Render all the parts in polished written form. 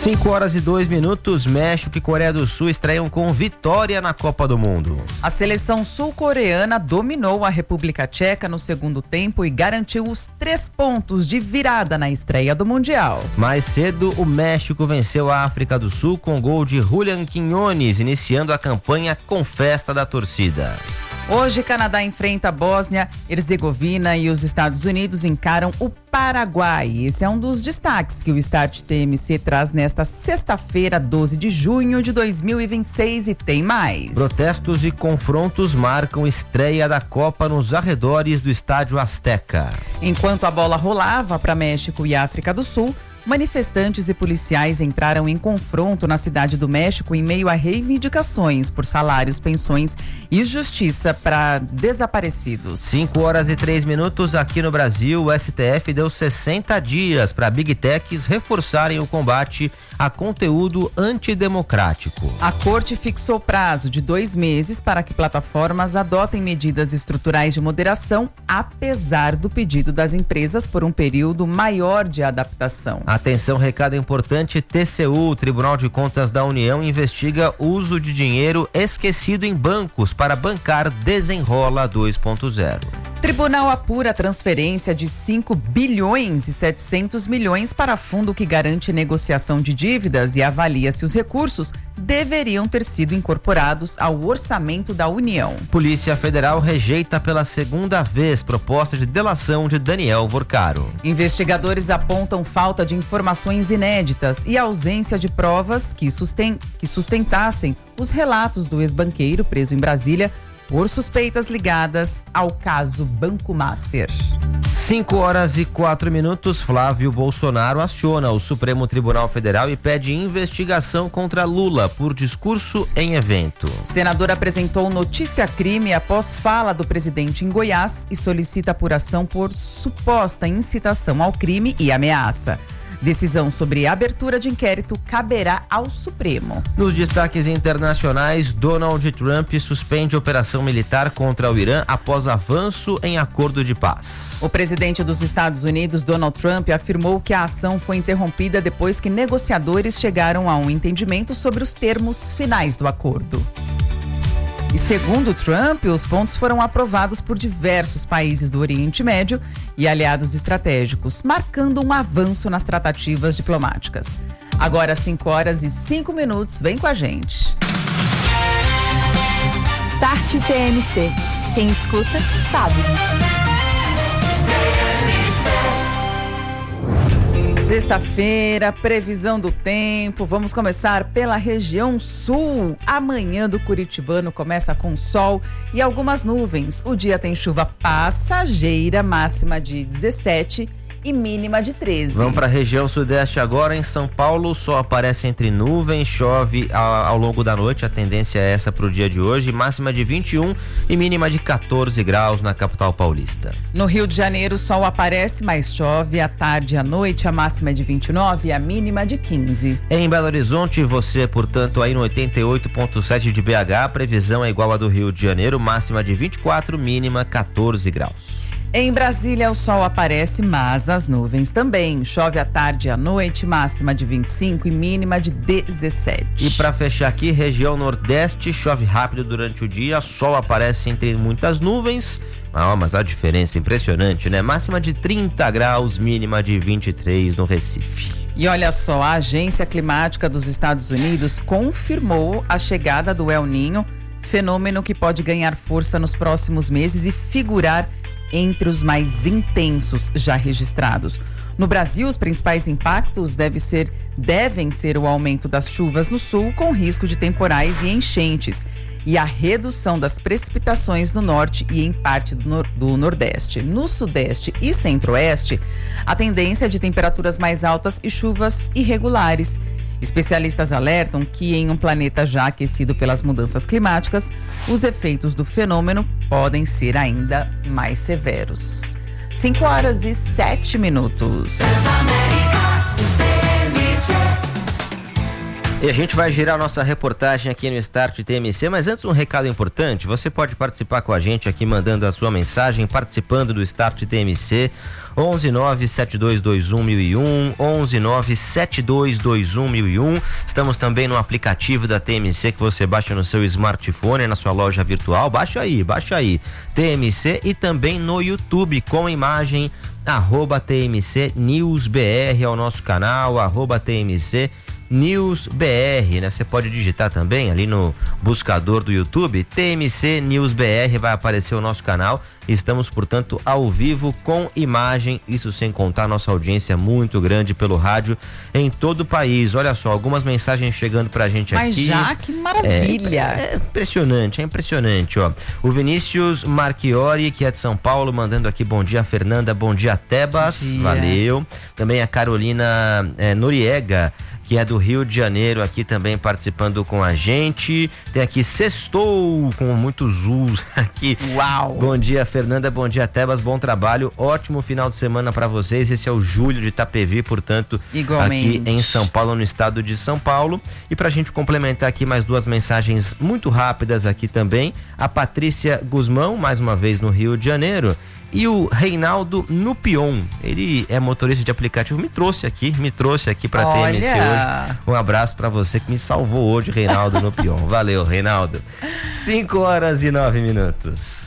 5:02. México e Coreia do Sul estreiam com vitória na Copa do Mundo. A seleção sul-coreana dominou a República Tcheca no segundo tempo e garantiu os 3 pontos de virada na estreia do Mundial. Mais cedo, o México venceu a África do Sul com gol de Julián Quiñones, iniciando a campanha com festa da torcida. Hoje, Canadá enfrenta a Bósnia, Herzegovina e os Estados Unidos encaram o Paraguai. Esse é um dos destaques que o Start TMC traz nesta sexta-feira, 12 de junho de 2026, e tem mais. Protestos e confrontos marcam estreia da Copa nos arredores do Estádio Azteca. Enquanto a bola rolava para México e África do Sul, manifestantes e policiais entraram em confronto na cidade do México em meio a reivindicações por salários, pensões e justiça para desaparecidos. 5:03. Aqui no Brasil, o STF deu 60 dias para Big Techs reforçarem o combate a conteúdo antidemocrático. A corte fixou prazo de 2 meses para que plataformas adotem medidas estruturais de moderação, apesar do pedido das empresas por um período maior de adaptação. Atenção, recado importante: TCU, Tribunal de Contas da União, investiga uso de dinheiro esquecido em bancos para bancar Desenrola 2.0. Tribunal apura a transferência de 5 bilhões e 700 milhões para fundo que garante negociação de dívidas e avalia se os recursos deveriam ter sido incorporados ao orçamento da União. Polícia Federal rejeita pela segunda vez proposta de delação de Daniel Vorcaro. Investigadores apontam falta de informações inéditas e ausência de provas que sustentassem os relatos do ex-banqueiro preso em Brasília por suspeitas ligadas ao caso Banco Master. 5:04. Flávio Bolsonaro aciona o Supremo Tribunal Federal e pede investigação contra Lula por discurso em evento. Senador apresentou notícia-crime após fala do presidente em Goiás e solicita apuração por suposta incitação ao crime e ameaça. Decisão sobre abertura de inquérito caberá ao Supremo. Nos destaques internacionais, Donald Trump suspende operação militar contra o Irã após avanço em acordo de paz. O presidente dos Estados Unidos, Donald Trump, afirmou que a ação foi interrompida depois que negociadores chegaram a um entendimento sobre os termos finais do acordo. E segundo Trump, os pontos foram aprovados por diversos países do Oriente Médio e aliados estratégicos, marcando um avanço nas tratativas diplomáticas. Agora, 5:05, vem com a gente. Start TMC. Quem escuta, sabe. Sexta-feira, previsão do tempo. Vamos começar pela região sul. Amanhã do Curitibano começa com sol e algumas nuvens. O dia tem chuva passageira, máxima de 17 e mínima de 13. Vamos para a região sudeste agora. Em São Paulo, o sol aparece entre nuvens, chove ao longo da noite. A tendência é essa para o dia de hoje. Máxima de 21 e mínima de 14 graus na capital paulista. No Rio de Janeiro, o sol aparece, mas chove à tarde e à noite. A máxima é de 29 e a mínima de 15. Em Belo Horizonte, você, portanto, aí no 88.7 de BH, a previsão é igual à do Rio de Janeiro. Máxima de 24, mínima 14 graus. Em Brasília, o sol aparece, mas as nuvens também. Chove à tarde e à noite, máxima de 25 e mínima de 17. E para fechar aqui, região nordeste, chove rápido durante o dia, sol aparece entre muitas nuvens. Mas a diferença é impressionante, né? Máxima de 30 graus, mínima de 23 no Recife. E olha só, a Agência Climática dos Estados Unidos confirmou a chegada do El Niño, fenômeno que pode ganhar força nos próximos meses e figurar entre os mais intensos já registrados. No Brasil, os principais impactos devem ser o aumento das chuvas no sul, com risco de temporais e enchentes, e a redução das precipitações no norte e em parte do nordeste. No sudeste e centro-oeste, a tendência é de temperaturas mais altas e chuvas irregulares. Especialistas alertam que em um planeta já aquecido pelas mudanças climáticas, os efeitos do fenômeno podem ser ainda mais severos. 5:07. E a gente vai girar nossa reportagem aqui no Start TMC, mas antes um recado importante, você pode participar com a gente aqui mandando a sua mensagem, participando do Start TMC, 11972211001, 11972211001. Estamos também no aplicativo da TMC que você baixa no seu smartphone, na sua loja virtual, baixa aí, TMC, e também no YouTube com imagem, @TMC News BR é o nosso canal, @TMC News BR, né? Você pode digitar também ali no buscador do YouTube, TMC News BR, vai aparecer o nosso canal. Estamos, portanto, ao vivo com imagem, isso sem contar nossa audiência muito grande pelo rádio em todo o país. Olha só, algumas mensagens chegando pra gente aqui. Mas já, que maravilha! É impressionante, ó. O Vinícius Marchiori, que é de São Paulo, mandando aqui bom dia, Fernanda, bom dia, Tebas, valeu. Também a Carolina Noriega, que é do Rio de Janeiro, aqui também participando com a gente. Tem aqui Sextou, com muitos Zuz aqui. Uau! Bom dia, Fernanda, bom dia, Tebas, bom trabalho, ótimo final de semana para vocês. Esse é o Júlio de Itapevi, portanto, igualmente, aqui em São Paulo, no estado de São Paulo. E pra gente complementar aqui mais duas mensagens muito rápidas aqui também, a Patrícia Guzmão, mais uma vez no Rio de Janeiro, e o Reinaldo Nupion, ele é motorista de aplicativo, me trouxe aqui pra TMC hoje. Um abraço pra você que me salvou hoje, Reinaldo Nupion. Valeu, Reinaldo. 5h09.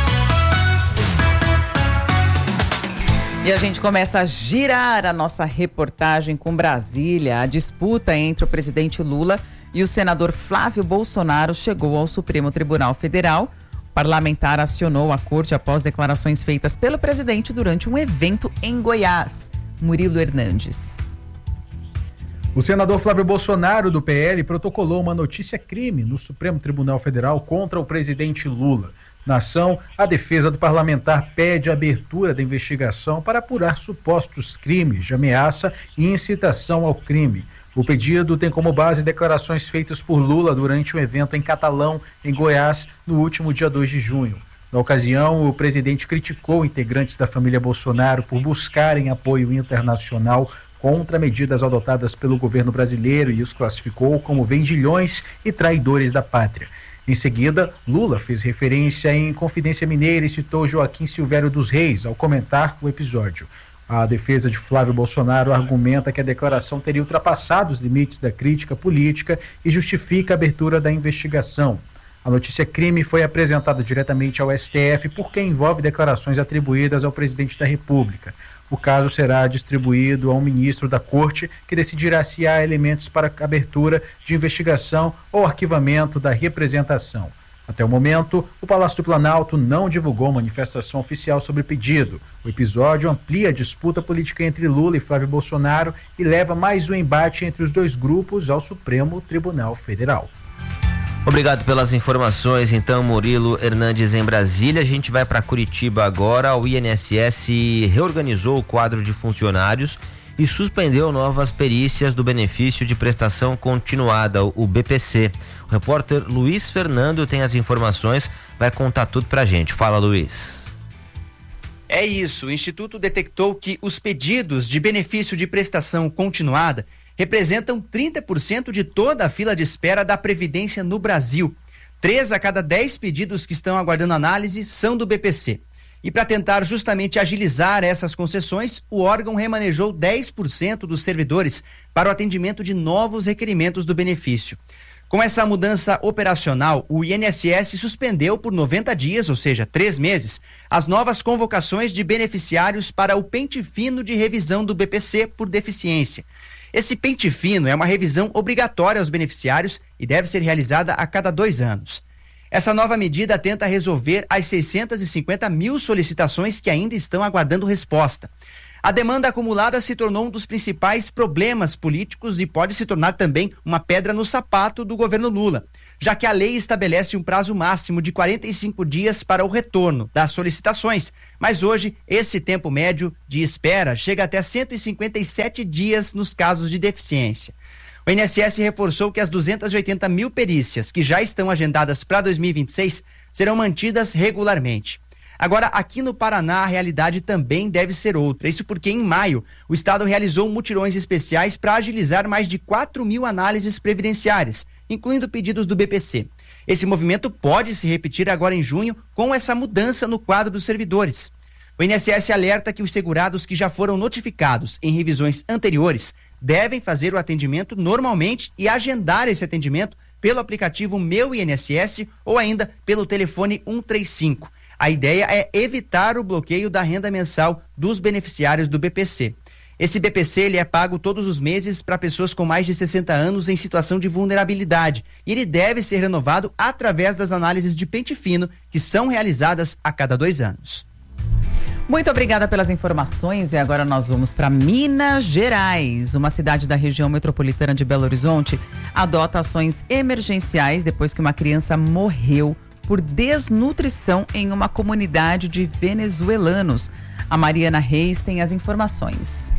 E a gente começa a girar a nossa reportagem com Brasília. A disputa entre o presidente Lula e o senador Flávio Bolsonaro chegou ao Supremo Tribunal Federal. O parlamentar acionou a corte após declarações feitas pelo presidente durante um evento em Goiás. Murilo Hernandes. O senador Flávio Bolsonaro, do PL, protocolou uma notícia-crime no Supremo Tribunal Federal contra o presidente Lula. Na ação, a defesa do parlamentar pede a abertura da investigação para apurar supostos crimes de ameaça e incitação ao crime. O pedido tem como base declarações feitas por Lula durante um evento em Catalão, em Goiás, no último dia 2 de junho. Na ocasião, o presidente criticou integrantes da família Bolsonaro por buscarem apoio internacional contra medidas adotadas pelo governo brasileiro e os classificou como vendilhões e traidores da pátria. Em seguida, Lula fez referência em Confidência Mineira e citou Joaquim Silvério dos Reis ao comentar o episódio. A defesa de Flávio Bolsonaro argumenta que a declaração teria ultrapassado os limites da crítica política e justifica a abertura da investigação. A notícia-crime foi apresentada diretamente ao STF porque envolve declarações atribuídas ao presidente da República. O caso será distribuído ao ministro da Corte, que decidirá se há elementos para abertura de investigação ou arquivamento da representação. Até o momento, o Palácio do Planalto não divulgou manifestação oficial sobre o pedido. O episódio amplia a disputa política entre Lula e Flávio Bolsonaro e leva mais um embate entre os dois grupos ao Supremo Tribunal Federal. Obrigado pelas informações, então, Murilo Hernandes em Brasília. A gente vai para Curitiba agora. O INSS reorganizou o quadro de funcionários e suspendeu novas perícias do benefício de prestação continuada, o BPC. O repórter Luiz Fernando tem as informações, vai contar tudo pra gente. Fala, Luiz. É isso, o Instituto detectou que os pedidos de benefício de prestação continuada representam 30% de toda a fila de espera da Previdência no Brasil. 3 a cada 10 pedidos que estão aguardando análise são do BPC. E para tentar justamente agilizar essas concessões, o órgão remanejou 10% dos servidores para o atendimento de novos requerimentos do benefício. Com essa mudança operacional, o INSS suspendeu por 90 dias, ou seja, 3 meses, as novas convocações de beneficiários para o pente fino de revisão do BPC por deficiência. Esse pente fino é uma revisão obrigatória aos beneficiários e deve ser realizada a cada 2 anos. Essa nova medida tenta resolver as 650 mil solicitações que ainda estão aguardando resposta. A demanda acumulada se tornou um dos principais problemas políticos e pode se tornar também uma pedra no sapato do governo Lula, já que a lei estabelece um prazo máximo de 45 dias para o retorno das solicitações, mas hoje esse tempo médio de espera chega até 157 dias nos casos de deficiência. O INSS reforçou que as 280 mil perícias que já estão agendadas para 2026 serão mantidas regularmente. Agora, aqui no Paraná, a realidade também deve ser outra. Isso porque, em maio, o Estado realizou mutirões especiais para agilizar mais de 4.000 análises previdenciárias, incluindo pedidos do BPC. Esse movimento pode se repetir agora em junho com essa mudança no quadro dos servidores. O INSS alerta que os segurados que já foram notificados em revisões anteriores devem fazer o atendimento normalmente e agendar esse atendimento pelo aplicativo Meu INSS ou ainda pelo telefone 135. A ideia é evitar o bloqueio da renda mensal dos beneficiários do BPC. Esse BPC ele é pago todos os meses para pessoas com mais de 60 anos em situação de vulnerabilidade e ele deve ser renovado através das análises de pente fino que são realizadas a cada 2 anos. Muito obrigada pelas informações e agora nós vamos para Minas Gerais. Uma cidade da região metropolitana de Belo Horizonte adota ações emergenciais depois que uma criança morreu por desnutrição em uma comunidade de venezuelanos. A Mariana Reis tem as informações.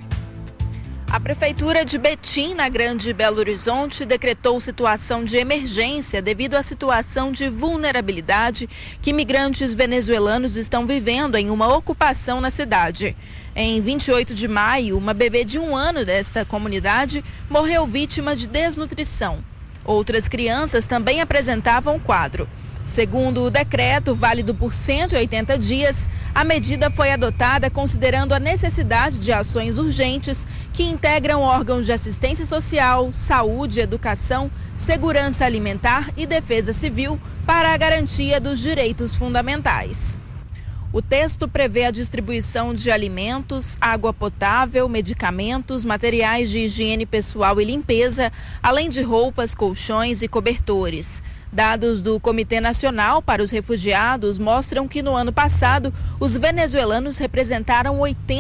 A Prefeitura de Betim, na Grande Belo Horizonte, decretou situação de emergência devido à situação de vulnerabilidade que imigrantes venezuelanos estão vivendo em uma ocupação na cidade. Em 28 de maio, uma bebê de 1 ano desta comunidade morreu vítima de desnutrição. Outras crianças também apresentavam o quadro. Segundo o decreto, válido por 180 dias, a medida foi adotada considerando a necessidade de ações urgentes que integram órgãos de assistência social, saúde, educação, segurança alimentar e defesa civil para a garantia dos direitos fundamentais. O texto prevê a distribuição de alimentos, água potável, medicamentos, materiais de higiene pessoal e limpeza, além de roupas, colchões e cobertores. Dados do Comitê Nacional para os Refugiados mostram que no ano passado, os venezuelanos representaram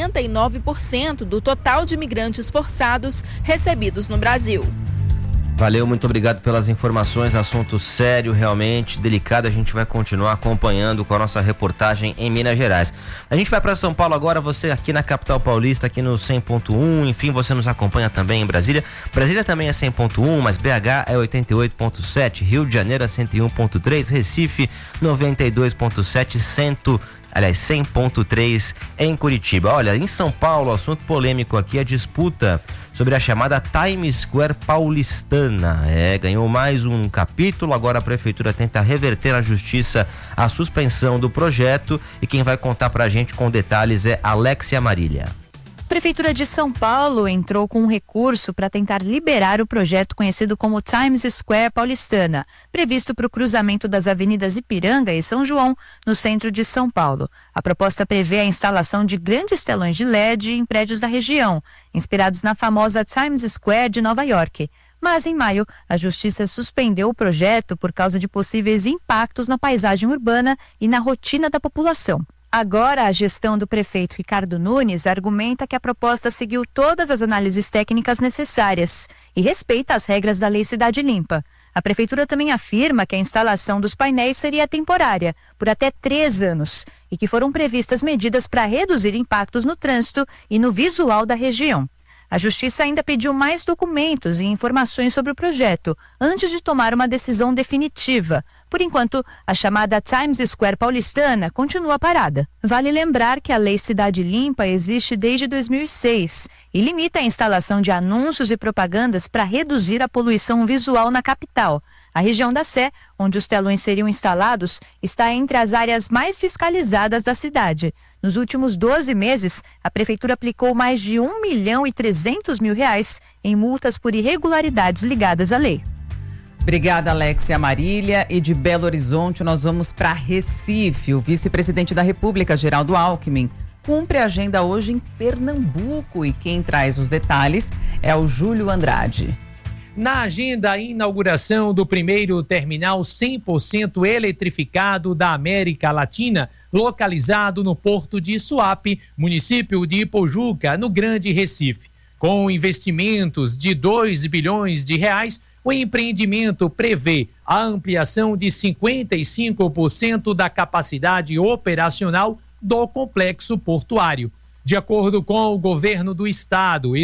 89% do total de imigrantes forçados recebidos no Brasil. Valeu, muito obrigado pelas informações, assunto sério, realmente delicado, a gente vai continuar acompanhando com a nossa reportagem em Minas Gerais. A gente vai para São Paulo agora, você aqui na capital paulista, aqui no 100.1, enfim, você nos acompanha também em Brasília. Brasília também é 100.1, mas BH é 88.7, Rio de Janeiro é 101.3, Recife 92.7, 100.3 em Curitiba. Olha, em São Paulo, assunto polêmico aqui, a disputa sobre a chamada Times Square paulistana. Ganhou mais um capítulo, agora a prefeitura tenta reverter na justiça a suspensão do projeto e quem vai contar pra gente com detalhes é Alexia Marília. A Prefeitura de São Paulo entrou com um recurso para tentar liberar o projeto conhecido como Times Square paulistana, previsto para o cruzamento das avenidas Ipiranga e São João, no centro de São Paulo. A proposta prevê a instalação de grandes telões de LED em prédios da região, inspirados na famosa Times Square de Nova York. Mas, em maio, a Justiça suspendeu o projeto por causa de possíveis impactos na paisagem urbana e na rotina da população. Agora, a gestão do prefeito Ricardo Nunes argumenta que a proposta seguiu todas as análises técnicas necessárias e respeita as regras da Lei Cidade Limpa. A prefeitura também afirma que a instalação dos painéis seria temporária, por até 3 anos, e que foram previstas medidas para reduzir impactos no trânsito e no visual da região. A Justiça ainda pediu mais documentos e informações sobre o projeto, antes de tomar uma decisão definitiva. Por enquanto, a chamada Times Square paulistana continua parada. Vale lembrar que a Lei Cidade Limpa existe desde 2006 e limita a instalação de anúncios e propagandas para reduzir a poluição visual na capital. A região da Sé, onde os telões seriam instalados, está entre as áreas mais fiscalizadas da cidade. Nos últimos 12 meses, a Prefeitura aplicou mais de R$1.300.000 em multas por irregularidades ligadas à lei. Obrigada, Alexia Marília. E de Belo Horizonte, nós vamos para Recife. O vice-presidente da República, Geraldo Alckmin, cumpre a agenda hoje em Pernambuco. E quem traz os detalhes é o Júlio Andrade. Na agenda, a inauguração do primeiro terminal 100% eletrificado da América Latina, localizado no Porto de Suape, município de Ipojuca, no Grande Recife. Com investimentos de R$2 bilhões, o empreendimento prevê a ampliação de 55% da capacidade operacional do complexo portuário. De acordo com o governo do estado,